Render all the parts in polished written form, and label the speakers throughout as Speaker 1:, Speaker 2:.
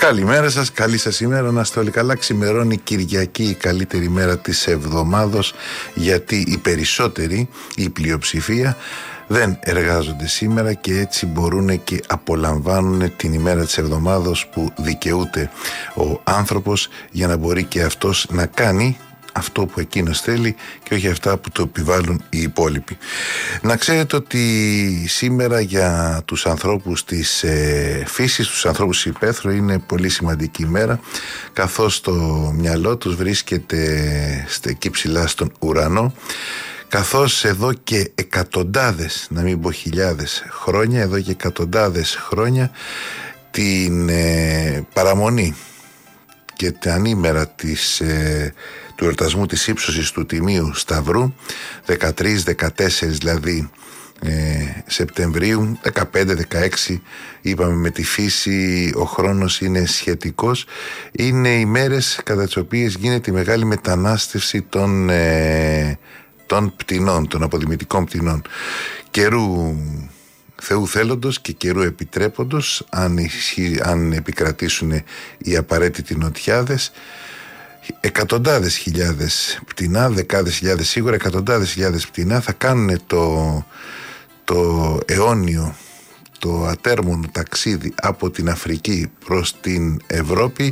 Speaker 1: Καλημέρα σας, καλή σας ημέρα, να είστε όλοι καλά. Ξημερώνει Κυριακή, η καλύτερη μέρα της εβδομάδος, γιατί οι περισσότεροι, η πλειοψηφία, δεν εργάζονται σήμερα και έτσι μπορούν και απολαμβάνουν την ημέρα της εβδομάδος που δικαιούται ο άνθρωπος, για να μπορεί και αυτός να κάνει αυτό που εκείνος θέλει και όχι αυτά που το επιβάλλουν οι υπόλοιποι. Να ξέρετε ότι σήμερα για τους ανθρώπους της φύσης, τους ανθρώπους της υπαίθρου, είναι πολύ σημαντική ημέρα, καθώς το μυαλό τους βρίσκεται εκεί ψηλά στον ουρανό, καθώς εδώ και εκατοντάδες, να μην πω χιλιάδες χρόνια, εδώ και εκατοντάδες χρόνια την παραμονή και την ανήμερα του εορτασμού της ύψωσης του Τιμίου Σταυρού, 13-14 δηλαδή Σεπτεμβρίου, 15-16 είπαμε με τη φύση, ο χρόνος είναι σχετικός, είναι οι μέρες κατά τις οποίες γίνεται η μεγάλη μετανάστευση των πτηνών, των αποδημητικών πτηνών, καιρού Θεού θέλοντος και καιρού επιτρέποντος, αν επικρατήσουν οι απαραίτητοι νοτιάδες. Εκατοντάδες χιλιάδες πτηνά, δεκάδες χιλιάδες σίγουρα, εκατοντάδες χιλιάδες πτηνά θα κάνουν το αιώνιο, το ατέρμονο ταξίδι από την Αφρική προς την Ευρώπη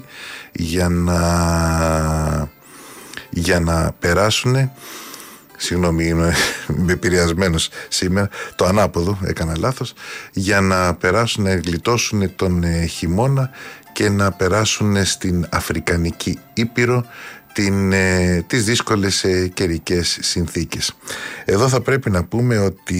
Speaker 1: για να περάσουν. Συγγνώμη, είμαι επηρεασμένος σήμερα. Το ανάποδο, έκανα λάθος. Για να περάσουν, να γλιτώσουν τον χειμώνα και να περάσουν στην Αφρικανική Ήπειρο τις δύσκολες καιρικές συνθήκες. Εδώ θα πρέπει να πούμε ότι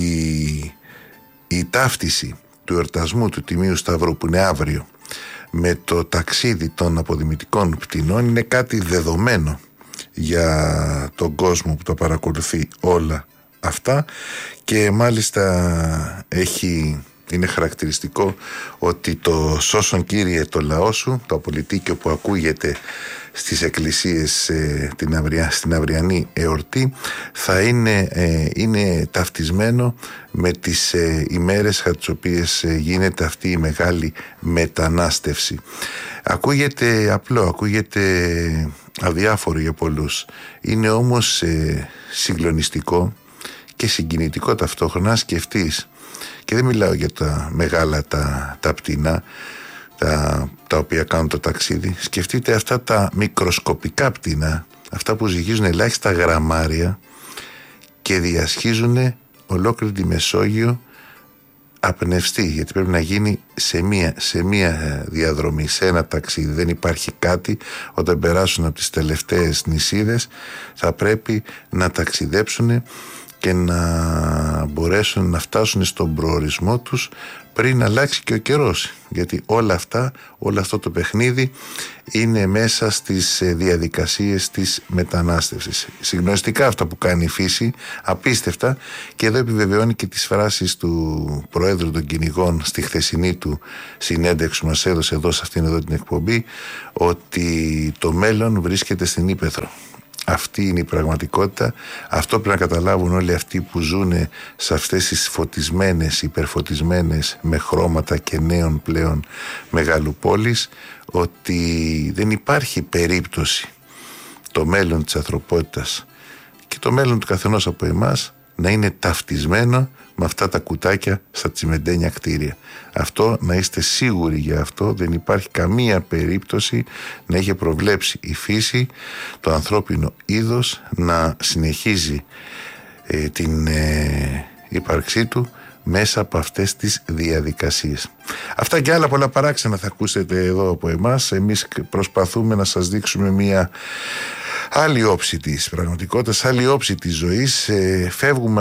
Speaker 1: η ταύτιση του εορτασμού του Τιμίου Σταυρού, που είναι αύριο, με το ταξίδι των αποδημητικών πτηνών είναι κάτι δεδομένο για τον κόσμο που το παρακολουθεί όλα αυτά, και μάλιστα είναι χαρακτηριστικό ότι το «Σώσον Κύριε το λαό σου», το απολυτίκιο που ακούγεται στις εκκλησίες στην αυριανή εορτή, θα είναι ταυτισμένο με τις ημέρες κατά τις οποίες γίνεται αυτή η μεγάλη μετανάστευση. Ακούγεται απλό, ακούγεται αδιάφορο για πολλούς, είναι όμως συγκλονιστικό και συγκινητικό ταυτόχρονα. Σκεφτείς, και δεν μιλάω για τα μεγάλα τα πτηνά τα οποία κάνουν το ταξίδι, σκεφτείτε αυτά τα μικροσκοπικά πτηνά, αυτά που ζυγίζουν ελάχιστα γραμμάρια και διασχίζουν ολόκληρη τη Μεσόγειο απνευστή, γιατί πρέπει να γίνει σε μία διαδρομή, σε ένα ταξίδι. Δεν υπάρχει κάτι, όταν περάσουν από τις τελευταίες νησίδες θα πρέπει να ταξιδέψουν και να μπορέσουν να φτάσουν στον προορισμό τους πριν αλλάξει και ο καιρός, γιατί όλο αυτό το παιχνίδι είναι μέσα στις διαδικασίες της μετανάστευσης. Συγκλονιστικά αυτά που κάνει η φύση, απίστευτα, και εδώ επιβεβαιώνει και τις φράσεις του Προέδρου των Κυνηγών στη χθεσινή του συνέντευξη που μας έδωσε εδώ σε αυτήν εδώ την εκπομπή, ότι το μέλλον βρίσκεται στην Ύπαιθρο. Αυτή είναι η πραγματικότητα. Αυτό πρέπει να καταλάβουν όλοι αυτοί που ζουν σε αυτές τις φωτισμένες, υπερφωτισμένες με χρώματα και νέων πλέον μεγαλοπόλεις, ότι δεν υπάρχει περίπτωση το μέλλον της ανθρωπότητας και το μέλλον του καθενός από εμάς να είναι ταυτισμένο με αυτά τα κουτάκια στα τσιμεντένια κτίρια. Αυτό, να είστε σίγουροι για αυτό, δεν υπάρχει καμία περίπτωση να είχε προβλέψει η φύση το ανθρώπινο είδος να συνεχίζει την ύπαρξή του μέσα από αυτές τις διαδικασίες. Αυτά και άλλα πολλά παράξενα θα ακούσετε εδώ από εμάς. Εμείς προσπαθούμε να σας δείξουμε μια άλλη όψη της πραγματικότητας, άλλη όψη της ζωής. Φεύγουμε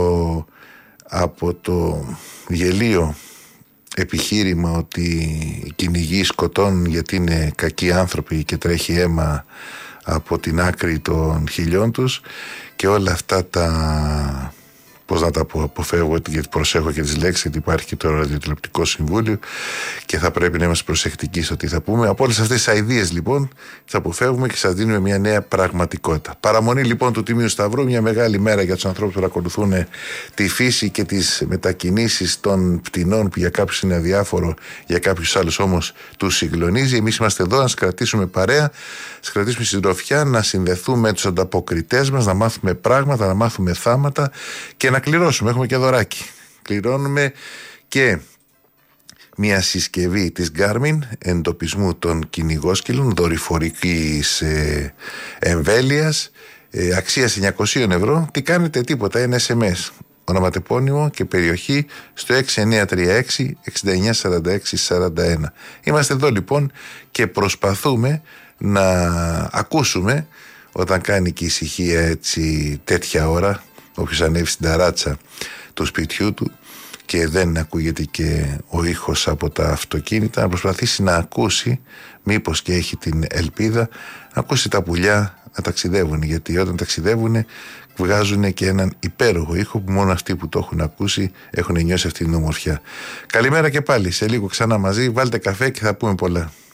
Speaker 1: από το γελίο επιχείρημα ότι οι κυνηγοί σκοτώνουν γιατί είναι κακοί άνθρωποι και τρέχει αίμα από την άκρη των χιλιών τους, και όλα αυτά πώς να τα αποφεύγω, γιατί προσέχω και τις λέξεις, γιατί υπάρχει και το ραδιοτηλεοπτικό συμβούλιο και θα πρέπει να είμαστε προσεκτικοί στο τι θα πούμε. Από όλες αυτές τις αηδίες λοιπόν θα αποφεύγουμε και σας δίνουμε μια νέα πραγματικότητα. Παραμονή λοιπόν του Τιμίου Σταυρού, μια μεγάλη μέρα για τους ανθρώπους που παρακολουθούν τη φύση και τις μετακινήσεις των πτηνών, που για κάποιους είναι αδιάφορο, για κάποιους άλλους όμως τους συγκλονίζει. Εμείς είμαστε εδώ να σας κρατήσουμε παρέα, να σας κρατήσουμε συντροφιά, να συνδεθούμε με τους ανταποκριτές μας, να μάθουμε πράγματα, να μάθουμε θάματα και να κληρώσουμε. Έχουμε και δωράκι. Κληρώνουμε και μια συσκευή της Garmin εντοπισμού των κυνηγόσκυλων δορυφορικής εμβέλειας, αξίας 900 ευρώ. Τι κάνετε? Τίποτα, ένα SMS, ονοματεπώνυμο και περιοχή στο 6936 694641. Είμαστε εδώ λοιπόν και προσπαθούμε να ακούσουμε, όταν κάνει και ησυχία έτσι τέτοια ώρα, όποιος ανέβει στην ταράτσα του σπιτιού του και δεν ακούγεται και ο ήχος από τα αυτοκίνητα, να προσπαθήσει να ακούσει, μήπως και έχει την ελπίδα, να ακούσει τα πουλιά να ταξιδεύουν, γιατί όταν ταξιδεύουν βγάζουν και έναν υπέροχο ήχο που μόνο αυτοί που το έχουν ακούσει έχουν νιώσει αυτή την ομορφιά. Καλημέρα και πάλι, σε λίγο ξανά μαζί, βάλτε καφέ και θα πούμε πολλά.